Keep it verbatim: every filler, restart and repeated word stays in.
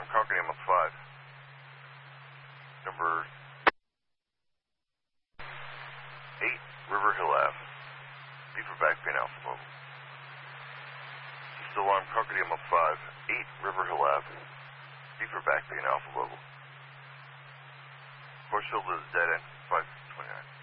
alarm, Concord M five. Number eight, River Hill Ave. B for back pin Alpha Level. Still alarm, Concord M five, eight, River Hill Ave. B for back pin Alpha Level. Force field is dead end, five twenty-nine.